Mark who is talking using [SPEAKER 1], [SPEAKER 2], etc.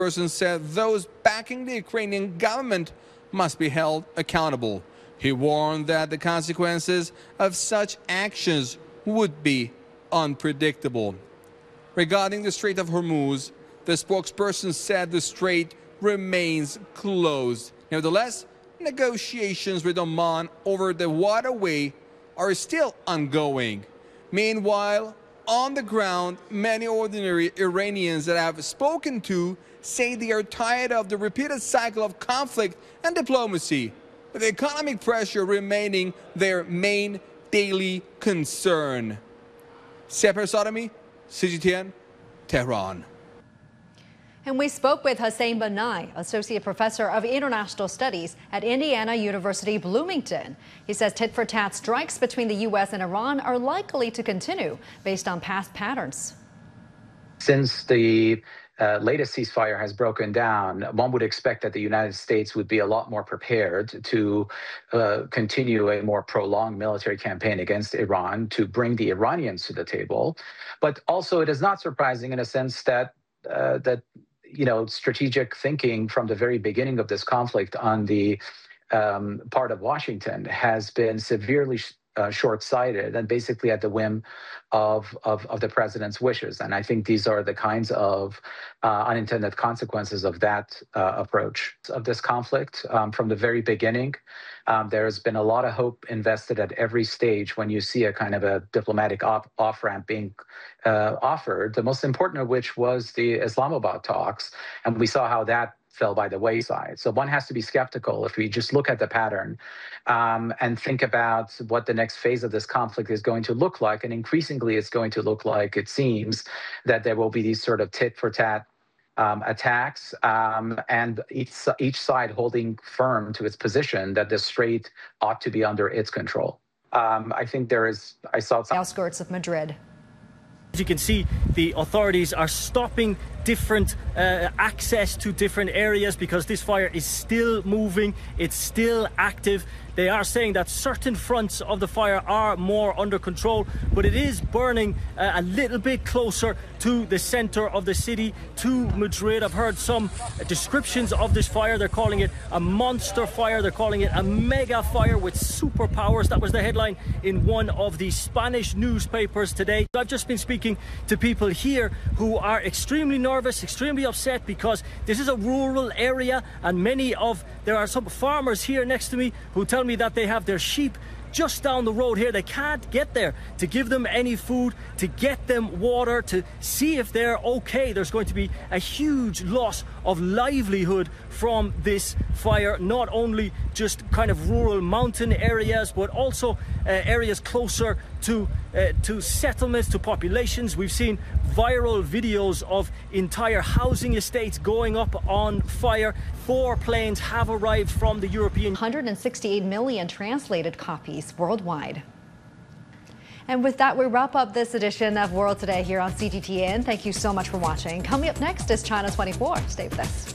[SPEAKER 1] Person said those backing the Ukrainian government must be held accountable. He warned that the consequences of such actions would be unpredictable. Regarding the Strait of Hormuz, the spokesperson said the strait remains closed. Nevertheless, negotiations with Oman over the waterway are still ongoing. Meanwhile, on the ground, many ordinary Iranians that I've spoken to say they are tired of the repeated cycle of conflict and diplomacy, with economic pressure remaining their main daily concern. Sefer Sadami, CGTN, Tehran.
[SPEAKER 2] And we spoke with Hossein Banai, Associate Professor of International Studies at Indiana University Bloomington. He says tit-for-tat strikes between the U.S. and Iran are likely to continue based on past patterns.
[SPEAKER 3] Since the latest ceasefire has broken down, one would expect that the United States would be a lot more prepared to continue a more prolonged military campaign against Iran, to bring the Iranians to the table. But also, it is not surprising in a sense that strategic thinking from the very beginning of this conflict on the part of Washington has been severely short-sighted and basically at the whim of the president's wishes. And I think these are the kinds of unintended consequences of that approach of this conflict. From the very beginning, there has been a lot of hope invested at every stage when you see a kind of a diplomatic off-ramp being offered, the most important of which was the Islamabad talks. And we saw how that fell by the wayside. So one has to be skeptical if we just look at the pattern and think about what the next phase of this conflict is going to look like. And increasingly, it's going to look like, it seems, that there will be these sort of tit-for-tat attacks, and each side holding firm to its position that the strait ought to be under its control. I think I saw some
[SPEAKER 2] outskirts of Madrid.
[SPEAKER 4] As you can see, the authorities are stopping different access to different areas because this fire is still moving, it's still active. They are saying that certain fronts of the fire are more under control, but it is burning a little bit closer to the center of the city, to Madrid. I've heard some descriptions of this fire. They're calling it a monster fire. They're calling it a mega fire with superpowers. That was the headline in one of the Spanish newspapers today. I've just been speaking to people here who are extremely nervous, extremely upset, because this is a rural area, and there are some farmers here next to me who tell me that they have their sheep just down the road here. They can't get there to give them any food, to get them water, to see if they're okay. There's going to be a huge loss of livelihood from this fire, not only just kind of rural mountain areas, but also areas closer to settlements, to populations. We've seen viral videos of entire housing estates going up on fire. 4 planes have arrived from the European.
[SPEAKER 2] 168 million translated copies worldwide. And with that, we wrap up this edition of World Today here on CGTN. Thank you so much for watching. Coming up next is China 24. Stay with us.